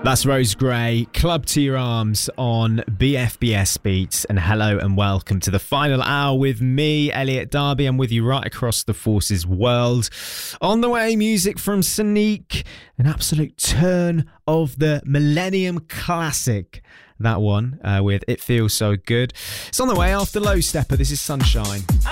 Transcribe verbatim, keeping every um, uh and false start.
That's Rose Gray, Club to Your Arms on B F B S Beats. And hello and welcome to the final hour with me, Elliot Darby. I'm with you right across the Forces world. On the way, music from Sonique, an absolute turn of the Millennium Classic. That one uh, with It Feels So Good. It's on the way after Low Stepper. This is Sunshine.